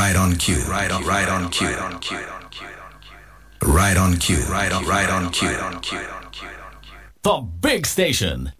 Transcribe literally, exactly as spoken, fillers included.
right on cue, right on, right on cue, right on cue, right on, right on cue. The big station,